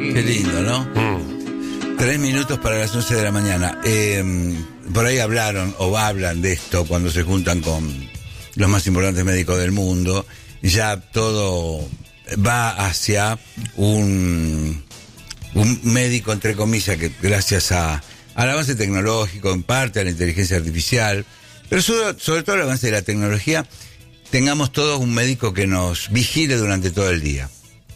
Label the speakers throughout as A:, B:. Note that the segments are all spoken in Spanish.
A: Qué lindo, ¿no? 3 minutos para las 11 de la mañana. Por ahí hablaron o hablan de esto cuando se juntan con los más importantes médicos del mundo. Ya todo va hacia un médico, entre comillas, que gracias al avance tecnológico, en parte a la inteligencia artificial, pero sobre todo el avance de la tecnología, tengamos todos un médico que nos vigile durante todo el día.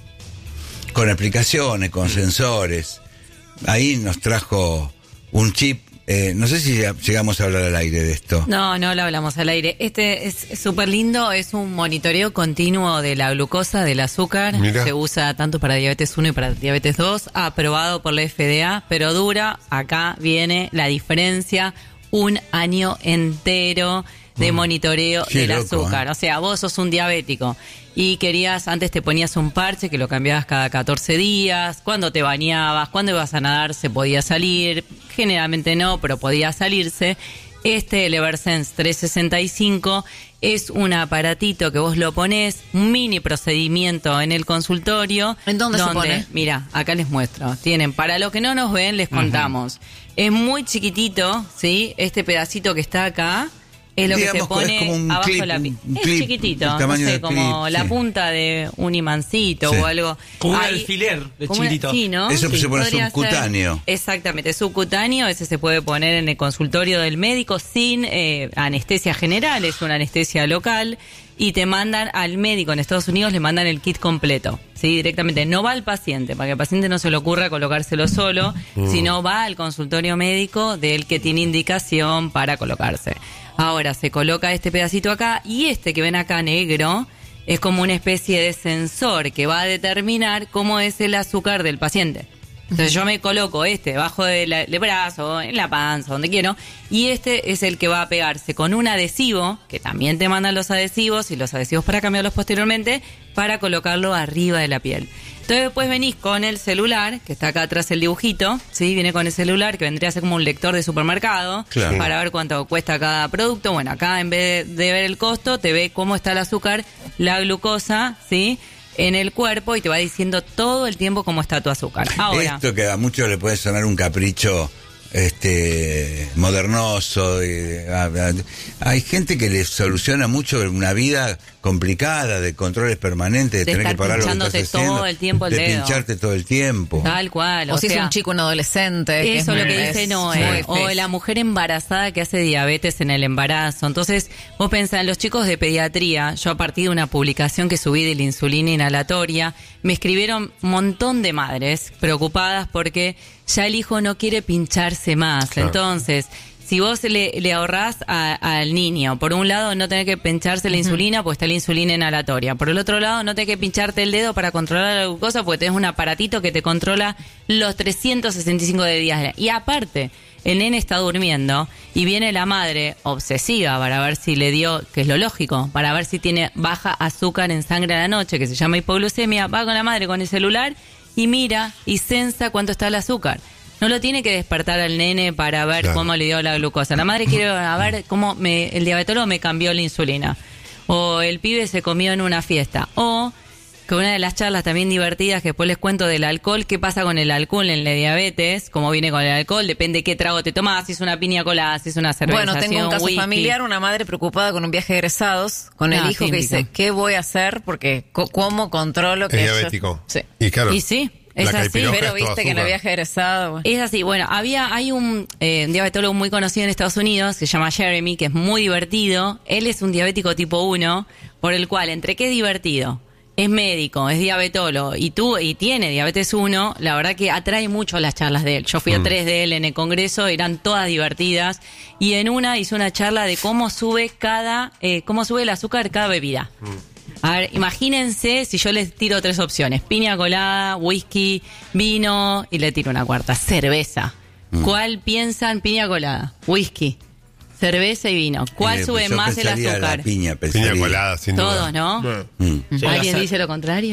A: Con aplicaciones, con sensores. Ahí nos trajo un chip. No sé si llegamos a hablar al aire de esto.
B: No lo hablamos al aire. Este es súper lindo, es un monitoreo continuo de la glucosa, del azúcar.
C: Mirá.
B: Se usa tanto para diabetes 1 y para diabetes 2, aprobado por la FDA, pero dura, acá viene la diferencia, 1 año entero de monitoreo
A: Qué
B: del
A: loco,
B: azúcar. O sea, vos sos un diabético y antes te ponías un parche que lo cambiabas cada 14 días, cuando te bañabas, cuando ibas a nadar se podía salir, generalmente no, pero podía salirse. El Eversense 365 es un aparatito que vos lo ponés, un mini procedimiento en el consultorio.
D: ¿En dónde se pone?
B: Mira, acá les muestro. Tienen, para los que no nos ven, les contamos. Es muy chiquitito, ¿sí? Este pedacito que está acá es lo
A: Digamos,
B: que se pone
A: es como un
B: abajo
A: clip,
B: de la piel.
A: un
B: Es
A: clip,
B: chiquitito,
A: el
B: no
A: tamaño
B: sé,
A: del
B: como
A: clip,
B: la
A: sí.
B: punta de un imancito
A: Sí.
B: o algo.
E: Como un
B: Ahí-
E: alfiler de
B: como una-
E: chiquitito.
B: sí, ¿no?
A: Eso se pone
B: podría
A: subcutáneo.
B: ser. Exactamente, subcutáneo, ese se puede poner en el consultorio del médico sin anestesia general, es una anestesia local, y te mandan al médico en Estados Unidos, le mandan el kit completo, ¿sí? Directamente, no va al paciente, para que al paciente no se le ocurra colocárselo solo, sino va al consultorio médico del que tiene indicación para colocarse. Ahora se coloca este pedacito acá, y que ven acá negro es como una especie de sensor que va a determinar cómo es el azúcar del paciente. Entonces yo me coloco debajo del brazo, en la panza, donde quiero, y es el que va a pegarse con un adhesivo, que también te mandan los adhesivos, y los adhesivos para cambiarlos posteriormente, para colocarlo arriba de la piel. Entonces después venís con el celular, que está acá atrás el dibujito, ¿sí? Viene con el celular, que vendría a ser como un lector de supermercado,
A: Claro.
B: para ver cuánto cuesta cada producto. Bueno, acá en vez de ver el costo, te ve cómo está el azúcar, la glucosa, ¿sí?, en el cuerpo, y te va diciendo todo el tiempo cómo está tu azúcar. Ahora,
A: Esto que a muchos le puede sonar un capricho modernoso. Hay gente que le soluciona mucho una vida complicada de controles permanentes, de
B: De
A: tener que
B: estar
A: parar lo que
B: pinchándote
A: estás haciendo,
B: todo el tiempo el
A: de
B: dedo.
A: pincharte todo el tiempo.
B: tal cual.
D: O si es
B: sea,
D: un chico, un adolescente. que
B: eso es lo
D: muy-
B: que dice
D: es
B: Noé.
D: muy
B: O
D: difícil.
B: la mujer embarazada que hace diabetes en el embarazo. Entonces, vos pensás, en los chicos de pediatría, yo a partir de una publicación que subí de la insulina inhalatoria, me escribieron un montón de madres preocupadas porque ya el hijo no quiere pincharse más.
C: Claro.
B: Entonces, si vos le ahorrás al niño, por un lado no tenés que pincharse la insulina, pues está la insulina inhalatoria. Por el otro lado, no tenés que pincharte el dedo para controlar la glucosa, porque tenés un aparatito que te controla los 365 de días. Y aparte, el nene está durmiendo y viene la madre obsesiva para ver si le dio, que es lo lógico, para ver si tiene baja azúcar en sangre a la noche, que se llama hipoglucemia, va con la madre con el celular y mira y sensa cuánto está el azúcar. No lo tiene que despertar al nene para ver
C: Claro.
B: cómo le dio la glucosa. La madre quiere ver cómo el diabetólogo me cambió la insulina. O el pibe se comió en una fiesta. O, que una de las charlas también divertidas que después les cuento del alcohol, qué pasa con el alcohol en la diabetes, cómo viene con el alcohol, depende qué trago te tomás, si es una piña colada, si es una cerveza.
D: Bueno,
B: si
D: tengo
B: es
D: un caso
B: whisky.
D: familiar, una madre preocupada con un viaje de egresados, con el hijo que
B: típico.
D: dice, ¿qué voy a hacer? Porque, ¿cómo controlo que
C: Es
D: ellos-"
C: diabético.
D: Sí.
C: Y claro,
B: Y sí, es
C: la
B: así.
C: caipirosca
D: Pero
C: es todo
D: viste que en el
C: azúcar.
D: viaje de egresado... bueno.
B: Es así, bueno, hay un diabetólogo muy conocido en Estados Unidos, que se llama Jeremy, que es muy divertido. Él es un diabético tipo 1, por el cual, entre que es divertido, es médico, es diabetólogo y tiene diabetes 1, la verdad que atrae mucho las charlas de él. Yo fui a 3 de él en el congreso, eran todas divertidas, y en una hizo una charla de cómo sube el azúcar cada bebida. A ver, imagínense si yo les tiro 3 opciones: piña colada, whisky, vino, y le tiro una cuarta, cerveza. ¿Cuál piensan? Piña colada, whisky, cerveza y vino. ¿Cuál sube
A: Yo
B: más el
A: pensaría
B: azúcar?
A: la piña
C: Piña colada, sin duda.
B: Todos, ¿no?
E: Bueno.
A: Mm.
E: Llega a
B: ¿Alguien
E: ser-
B: dice lo contrario?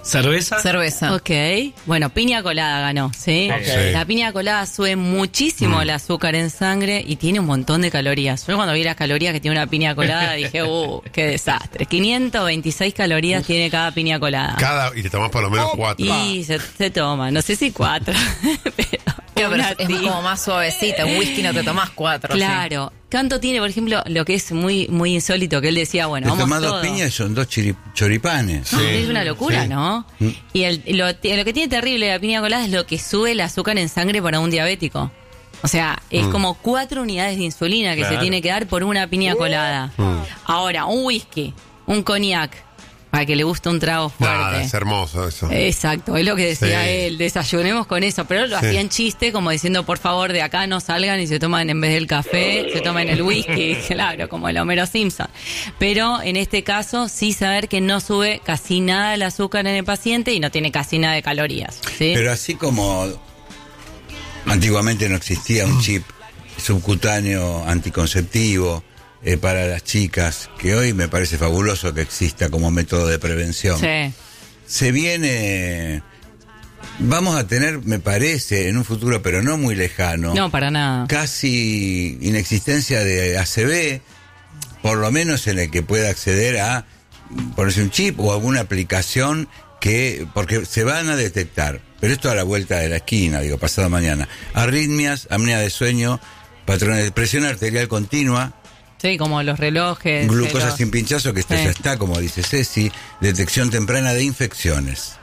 C: ¿Cerveza?
D: Cerveza.
B: Ok. Bueno, piña colada ganó, ¿sí?
C: Ok.
B: La piña colada sube muchísimo el azúcar en sangre y tiene un montón de calorías. Yo cuando vi las calorías que tiene una piña colada dije, qué desastre. 526 calorías tiene cada piña colada.
E: Y te tomas por lo menos 4.
B: Y se toma, no sé si 4, pero...
D: Claro, pero
B: una
D: es
B: así.
D: como más suavecita. Un whisky no te tomás 4.
B: Claro. ¿Cuánto tiene, por ejemplo, lo que es muy muy insólito? Que él decía, bueno,
A: Te
B: vamos
A: tomás
B: todo.
A: 2 piñas y son 2 choripanes.
B: No, es una locura,
E: sí.
B: ¿no? Y lo que tiene terrible la piña colada es lo que sube el azúcar en sangre para un diabético. O sea, es como 4 unidades de insulina que se tiene que dar por una piña colada. Ahora, un whisky, un cognac, para que le guste un trago fuerte.
E: Nada, es hermoso eso.
B: Exacto, es lo que decía
E: Sí.
B: él, desayunemos con eso, pero lo hacían chiste como diciendo, por favor, de acá no salgan y se toman en vez del café, se toman el whisky, claro, como el Homero Simpson. Pero en este caso, sí saber que no sube casi nada el azúcar en el paciente y no tiene casi nada de calorías, ¿sí?
A: Pero así como antiguamente no existía un chip subcutáneo anticonceptivo para las chicas, que hoy me parece fabuloso que exista como método de prevención.
B: Sí.
A: Se viene, vamos a tener, me parece, en un futuro, pero no muy lejano,
B: No, para nada.
A: casi inexistencia de ACV, por lo menos en el que pueda acceder a ponerse un chip o alguna aplicación porque se van a detectar, pero esto a la vuelta de la esquina, digo, pasado mañana, arritmias, apnea de sueño, patrones de presión arterial continua,
B: Sí, como los relojes.
A: glucosa
B: los-
A: sin pinchazo, que esto
B: Sí.
A: ya está, como dice Ceci, detección temprana de infecciones.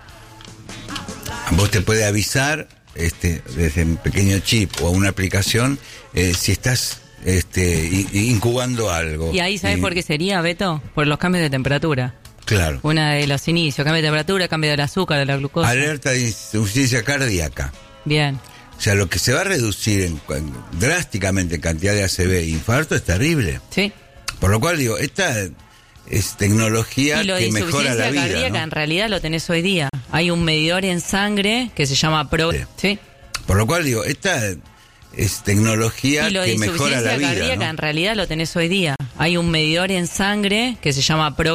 A: Vos te puede avisar desde un pequeño chip o una aplicación si estás incubando algo.
B: Y ahí, ¿sabes por qué sería, Beto? Por los cambios de temperatura.
A: Claro.
B: Una de los inicios, cambio de temperatura, cambio del azúcar, de la glucosa.
A: Alerta de insuficiencia cardíaca.
B: Bien.
A: O sea, lo que se va a reducir drásticamente en cantidad de ACV e infarto es terrible.
B: Sí.
A: Por lo cual digo, esta es tecnología
B: Y lo de
A: que mejora la
B: insuficiencia
A: vida,
B: cardíaca
A: ¿no?
B: en realidad lo tenés hoy día. Hay un medidor en sangre que se llama
A: Sí.
B: Sí.
A: Por lo cual digo, esta es tecnología
B: Y lo de
A: que mejora
B: insuficiencia
A: la vida,
B: cardíaca
A: ¿no?
B: en realidad lo tenés hoy día. Hay un medidor en sangre que se llama